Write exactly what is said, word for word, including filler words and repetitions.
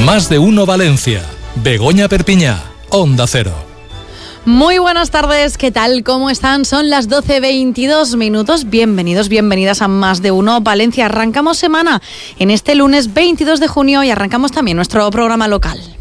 Más de Uno Valencia. Begoña Perpiñá, Onda Cero. Muy buenas tardes, ¿qué tal? ¿Cómo están? Son las doce veintidós minutos. Bienvenidos, bienvenidas a Más de Uno Valencia. Arrancamos semana en este lunes veintidós de junio y arrancamos también nuestro programa local.